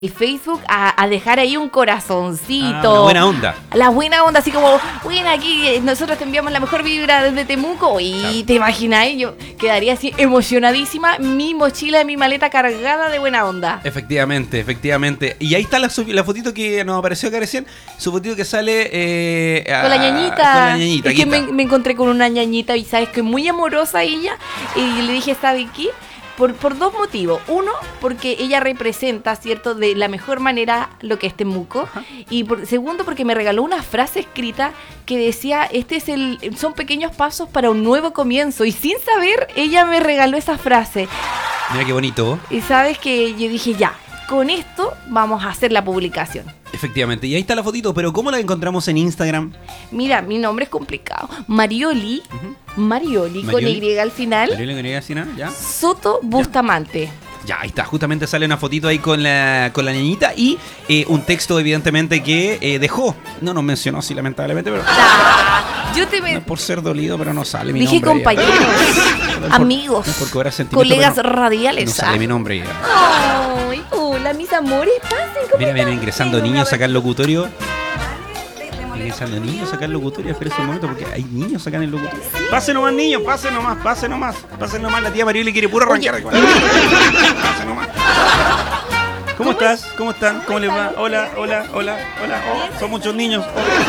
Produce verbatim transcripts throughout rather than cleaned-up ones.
Facebook a, a dejar ahí un corazoncito. Ah, una buena onda. La buena onda, así como, bueno, aquí nosotros te enviamos la mejor vibra desde Temuco. Y claro, te imagináis, yo quedaría así emocionadísima, mi mochila, mi maleta cargada de buena onda. Efectivamente, efectivamente. Y ahí está la, la fotito que nos apareció acá recién, su fotito que sale eh, con la ñañita. Con la ñañita. Es que me, me encontré con una ñañita y sabes que muy amorosa ella. Y le dije, ¿sabe qué? Por, por dos motivos. Uno, porque ella representa, ¿cierto?, de la mejor manera lo que es Temuco. Ajá. Y por, segundo, porque me regaló una frase escrita que decía, este es el, son pequeños pasos para un nuevo comienzo. Y sin saber, ella me regaló esa frase. Mira qué bonito. Y sabes que yo dije, ya, con esto vamos a hacer la publicación. Efectivamente, y ahí está la fotito, pero ¿cómo la encontramos en Instagram? Mira, mi nombre es complicado. Marioli, uh-huh. Marioli, Marioli, con Y al final. Marioli con Y al final, ya. Soto Bustamante. Ya, ahí está, justamente sale una fotito ahí con la, con la niñita y eh, un texto evidentemente que eh, dejó. No nos mencionó así lamentablemente, pero... Ah, yo te me... No es por ser dolido, pero no sale mi Dije nombre. Dije compañeros, no por, amigos, no por cobrar colegas radiales. No sale ah. mi nombre ya. Ay, hola mis amores, pasen. Mira, vienen ingresando niños acá al locutorio. Ingresando niños acá al locutorio. Espera un momento porque hay niños acá en el locutorio. Pasen nomás niños, pasen nomás, pasen nomás. Pasen nomás, la tía Marioli quiere puro arrancar. Pasen nomás. ¿Cómo, ¿Cómo estás? ¿Cómo están? ¿Cómo les va? Hola, hola, hola, hola. Oh, son muchos niños.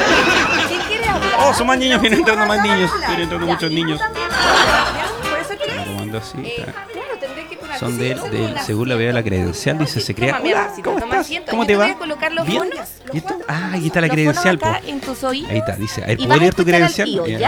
Oh, oh son más niños, vienen entrando más niños. Vienen entrando muchos niños. Tomando así, son del, del, según la veo la credencial, dice se crea. Hola, ¿cómo estás? ¿Cómo te va? ¿Bien? ¿Y esto? Ah, aquí está la credencial. Ahí está, dice, a ver, ¿puedo leer tu credencial?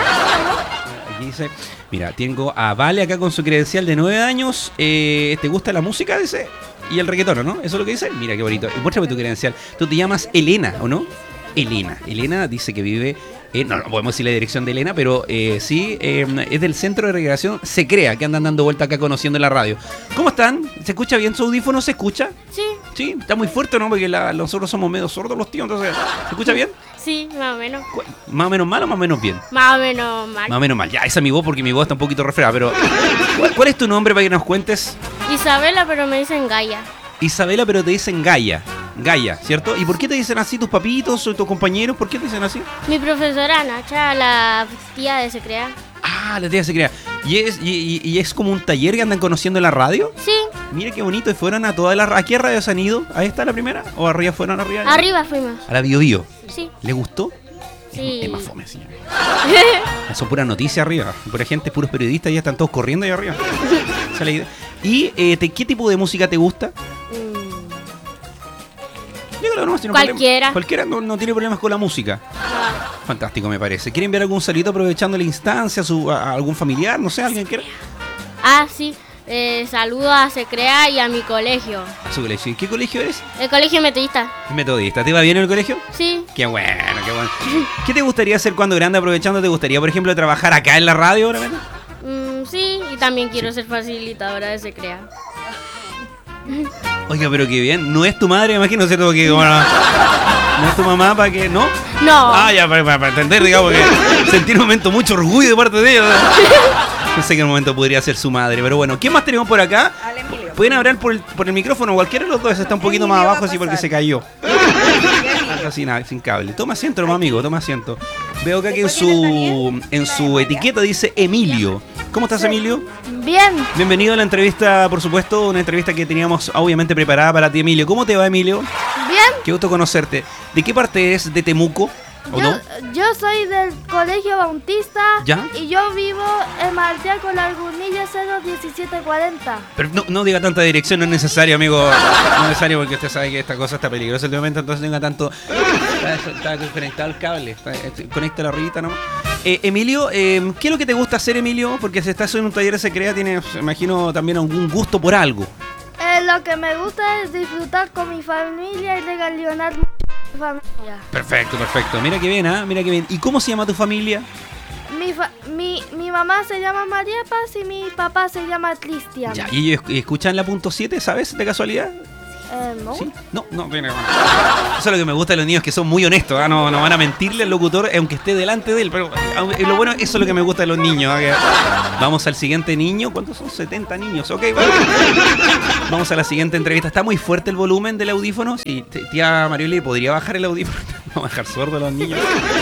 Aquí dice, mira, tengo a Vale acá con su credencial de nueve años. Eh, ¿Te gusta la música? Dice. Y el reggaetón, ¿no? ¿Eso es lo que dice? Mira qué bonito. Muéstrame tu credencial. Tú te llamas Elena, ¿o no? Elena. Elena dice que vive... Eh, no, no podemos decir la dirección de Elena, pero eh, sí, eh, es del centro de recreación Se Crea, que andan dando vuelta acá conociendo la radio. ¿Cómo están? ¿Se escucha bien su audífono? ¿Se escucha? Sí. Sí, está muy fuerte, ¿no? Porque la, nosotros somos medio sordos los tíos, entonces, ¿se escucha bien? Sí, más o menos. ¿Más o menos mal o más o menos bien? Más o menos mal. Más o menos mal. Ya, esa es mi voz porque mi voz está un poquito resfriada, pero... ¿Cuál, cuál es tu nombre para que nos cuentes? Isabela, pero me dicen Gaia. Isabela, pero te dicen Gaia. Gaia, ¿cierto? ¿Y por qué te dicen así tus papitos o tus compañeros? ¿Por qué te dicen así? Mi profesora Nacha, la tía de Se Crea. Ah, la tía de Se Crea. ¿Y es, y, y es como un taller que andan conociendo en la radio? Sí. Mira qué bonito. ¿Y fueron a todas las... ¿A qué radios han ido? ¿Ahí está la primera? ¿O arriba fueron arriba? Arriba fuimos. ¿A la Bio Bio? Sí. ¿Le gustó? Sí. Es, es más fome, señor. Son puras noticias arriba. Pura gente, puros periodistas, ya están todos corriendo ahí arriba. Esa es la idea. ¿Y eh, te, qué tipo de música te gusta? No, si no Cualquiera. Problema. Cualquiera no, no tiene problemas con la música. Ah. Fantástico, me parece. ¿Quieren ver algún salito aprovechando la instancia? A, su, a, a algún familiar? No sé, ¿alguien quiere? Ah, sí. Eh, saludo a Se Crea y a mi colegio. A su colegio. ¿Y qué colegio eres? El colegio metodista. Metodista. ¿Te va bien en el colegio? Sí. Qué bueno, qué bueno. ¿Qué te gustaría hacer cuando grande aprovechando? ¿Te gustaría, por ejemplo, trabajar acá en la radio? Mm, sí, y también quiero sí. ser facilitadora de Se Crea. Oiga, pero qué bien. ¿No es tu madre, me imagino, cierto? Porque, bueno, ¿no es tu mamá para que no? No. Ah, ya, para, para entender, digamos, que sentí un momento mucho orgullo de parte de ella. No sé qué en el momento podría ser su madre, pero bueno. ¿Quién más tenemos por acá? Pueden hablar por el, por el micrófono, cualquiera de los dos. Está un poquito Emilio más abajo, así porque se cayó. Algo así, nada, sin cable. Toma asiento, hermano amigo, toma asiento. Veo acá que en su, en su etiqueta dice Emilio. ¿Cómo estás, Emilio? Bien. Bienvenido a la entrevista, por supuesto, una entrevista que teníamos obviamente preparada para ti, Emilio. ¿Cómo te va, Emilio? Bien. Qué gusto conocerte. ¿De qué parte es de Temuco? ¿O yo, no? yo soy del Colegio Bautista. ¿Ya? Y yo vivo en Marcial con la Lagunilla cero diecisiete cuarenta. Pero no, no diga tanta dirección, no es necesario, amigo. No es necesario porque usted sabe que esta cosa está peligrosa últimamente, entonces no diga tanto. Está, está conectado el cable. Está, conecta la ruedita nomás. Eh, Emilio, eh, ¿qué es lo que te gusta hacer, Emilio? Porque si estás en un taller de Se Crea, tienes, me imagino, también algún gusto por algo. Eh, lo que me gusta es disfrutar con mi familia y regalar mi familia. Perfecto, perfecto. Mira qué bien, ¿ah? ¿eh? Mira qué bien. ¿Y cómo se llama tu familia? Mi, fa- mi, mi mamá se llama María Paz y mi papá se llama Cristian. Ya, ¿y ellos escuchan la punto siete, sabes, de casualidad? Eh, no. ¿Sí? No, no, viene. Bueno. Eso es lo que me gusta de los niños, que son muy honestos, ¿eh? no, no van a mentirle al locutor aunque esté delante de él. Pero eh, lo bueno, eso es lo que me gusta de los niños. ¿eh? Vamos al siguiente niño. ¿Cuántos son? setenta niños. Ok, vale. Vamos a la siguiente entrevista. ¿Está muy fuerte el volumen del audífono? Sí, tía Marioli, ¿podría bajar el audífono? No, bajar sordo a los niños.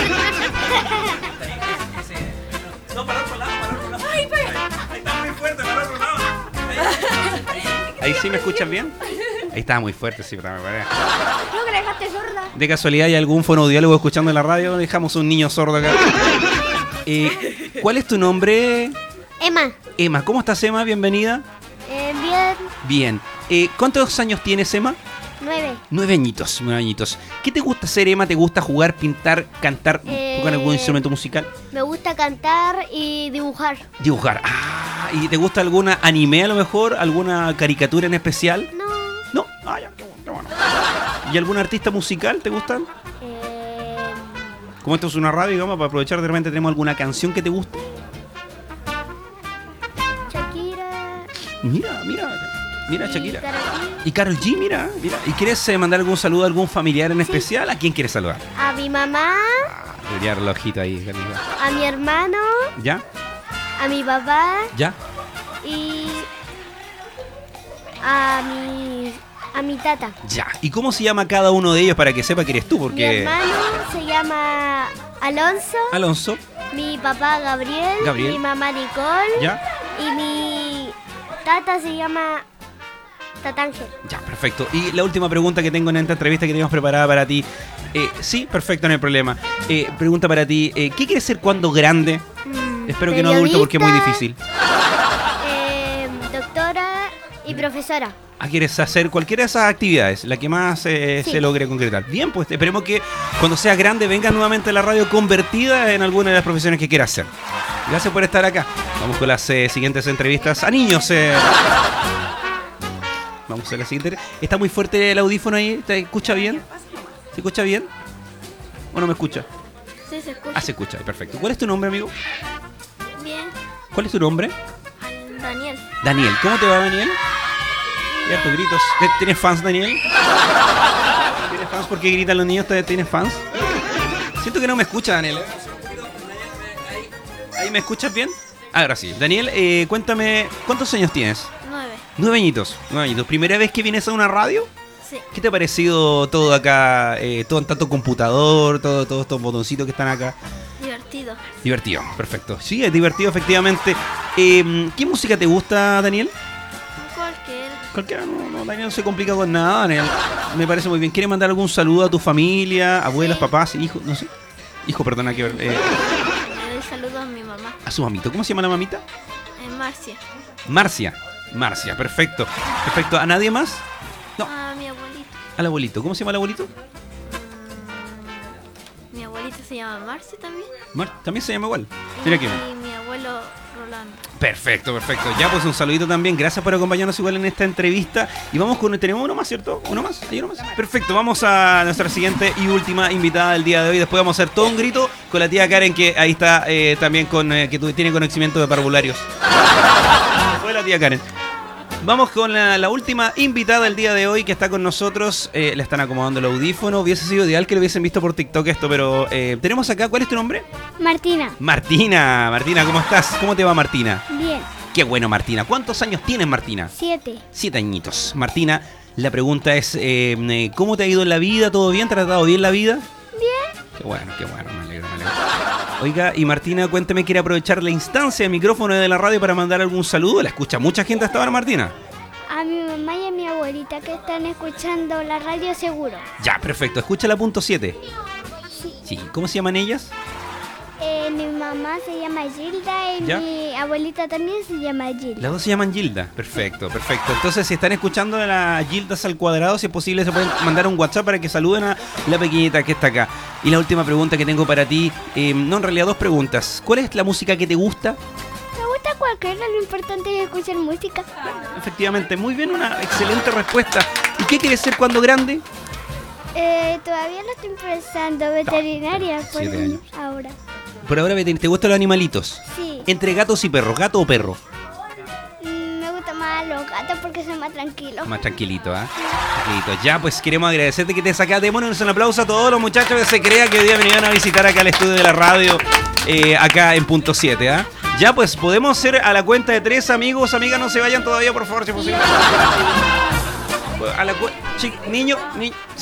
No, para otro lado, para otro lado. Ahí está muy fuerte, para otro lado. Ahí sí me escuchan bien. Ahí estaba muy fuerte, sí, pero me parece. No, que la dejaste sorda. De casualidad, ¿hay algún fonoaudiólogo escuchando en la radio? Dejamos un niño sordo acá. Eh, ¿Cuál es tu nombre? Emma. Emma, ¿cómo estás, Emma? Bienvenida. Eh, bien. Bien. Eh, ¿Cuántos años tienes, Emma? Nueve. Nueve añitos, nueve añitos. ¿Qué te gusta hacer, Emma? ¿Te gusta jugar, pintar, cantar, Eh, tocar algún instrumento musical? Me gusta cantar y dibujar. Dibujar. Ah, ¿y te gusta alguna anime a lo mejor? ¿Alguna caricatura en especial? No. No. Ah, ya, qué bueno, qué bueno. ¿Y algún artista musical te gustan? Eh, Como esto es una radio, digamos, para aprovechar, de repente tenemos alguna canción que te guste. Shakira. Mira, mira, mira, y Shakira. Karol G. Y Karol G, mira, mira. ¿Y quieres eh, mandar algún saludo a algún familiar en especial? ¿A quién quieres saludar? A mi mamá, Brillar el ojito ahí, amiga. a mi hermano, ¿Ya? a mi papá ¿Ya? y a mi a mi tata. Ya. ¿Y cómo se llama cada uno de ellos para que sepa que eres tú? Mi Porque hermano se llama Alonso, Alonso, mi papá Gabriel, Gabriel. mi mamá Nicole ¿ya? y mi tata se llama Tatángel. Ya, perfecto. Y la última pregunta que tengo en esta entrevista que tenemos preparada para ti. Eh, sí, perfecto, no hay problema. Eh, pregunta para ti. Eh, ¿Qué quieres ser cuando grande? Mm, Espero que no adulto porque es muy periodista, difícil. eh, doctora y profesora. Ah, ¿quieres hacer cualquiera de esas actividades? La que más eh, Sí. se logre concretar. Bien, pues esperemos que cuando seas grande vengas nuevamente a la radio convertida en alguna de las profesiones que quieras hacer. Gracias por estar acá. Vamos con las eh, siguientes entrevistas a niños. Eh. Vamos a la siguiente. ¿Está muy fuerte el audífono ahí? ¿Te escucha bien? ¿Se escucha bien? ¿O no me escucha? Sí, se escucha. Ah, se escucha. Perfecto. ¿Cuál es tu nombre, amigo? Bien. ¿Cuál es tu nombre? Daniel. Daniel. ¿Cómo te va, Daniel? Y hartos gritos. ¿Tienes fans, Daniel? ¿Tienes fans? ¿Por qué gritan los niños? ¿Tienes fans? Siento que no me escucha, Daniel. ¿Ahí me escuchas bien? Ahora sí. Daniel, eh, cuéntame, ¿cuántos años tienes? Nueve. Nueve añitos. Nueve añitos. ¿Primera vez que vienes a una radio? Sí. ¿Qué te ha parecido todo acá? Eh, todo en tanto computador, todo, todos estos botoncitos que están acá. Divertido. Divertido, perfecto. Sí, es divertido, efectivamente. Eh, ¿Qué música te gusta, Daniel? Cualquier. Cualquiera, no, no, Daniel no se complica con nada, Daniel. Me parece muy bien. ¿Quieres mandar algún saludo a tu familia, abuelos, Sí. papás, hijos? No sé. Hijo, perdona, que ver. Eh, Le doy saludos a mi mamá. a su mamito. ¿Cómo se llama la mamita? En Marcia. Marcia. Marcia, perfecto. Perfecto. ¿A nadie más? No. A mi abuelito. Al abuelito. ¿Cómo se llama el abuelito? Mm, mi abuelito se llama Marcia también. Mar- También se llama igual. Mira aquí. Y mi abuelo Rolando. Perfecto, perfecto. Ya, pues un saludito también. Gracias por acompañarnos igual en esta entrevista. Y vamos con... ¿Tenemos uno más, cierto? ¿Uno más? ¿Hay uno más? Perfecto. Vamos a nuestra siguiente y última invitada del día de hoy. Después vamos a hacer todo un grito con la tía Karen, que ahí está eh, también con... Eh, que tu- tiene conocimiento de parvularios. Fue la tía Karen. Vamos con la, la última invitada del día de hoy que está con nosotros. Eh, le están acomodando el audífono. Hubiese sido ideal que lo hubiesen visto por TikTok esto, pero eh, tenemos acá... ¿Cuál es tu nombre? Martina. Martina. Martina, ¿cómo estás? ¿Cómo te va, Martina? Bien. Qué bueno, Martina. ¿Cuántos años tienes, Martina? Siete. Siete añitos. Martina, la pregunta es, eh, ¿cómo te ha ido en la vida? ¿Todo bien? ¿Te ha tratado bien la vida? Bien. Qué bueno, qué bueno, me alegro, me alegro. Oiga, y Martina, cuénteme, ¿quiere aprovechar la instancia del micrófono de la radio para mandar algún saludo? ¿La escucha mucha gente hasta ahora, Martina? A mi mamá y a mi abuelita que están escuchando la radio seguro. Ya, perfecto. Escucha la punto siete. Sí. ¿Cómo se llaman ellas? Eh, mi mamá se llama Gilda y ¿Ya? mi abuelita también se llama Gilda. Las dos se llaman Gilda. Perfecto, perfecto. Entonces, si están escuchando a las Gildas al cuadrado, si es posible, se pueden mandar un WhatsApp para que saluden a la pequeñita que está acá. Y la última pregunta que tengo para ti, eh, no, en realidad dos preguntas. ¿Cuál es la música que te gusta? Me gusta cualquiera, lo importante es escuchar música. Efectivamente, muy bien, una excelente respuesta. ¿Y qué quieres ser cuando grande? Eh, todavía no estoy pensando veterinaria por siete años. ahora. Por ahora, ¿te gustan los animalitos? Sí. Entre gatos y perros, ¿gato o perro? Mm, me gustan más los gatos porque que sea más tranquilo. Más tranquilito, ¿ah? ¿eh? Tranquilito. Ya, pues queremos agradecerte que te sacaste. Démonos un aplauso a todos los muchachos que se crea que hoy día vinieron a visitar acá al estudio de la radio, eh, acá en Punto siete, ¿ah? ¿eh? Ya, pues podemos hacer a la cuenta de tres, amigos, amigas, no se vayan todavía, por favor, si es posible. A la cu- Niño, niño.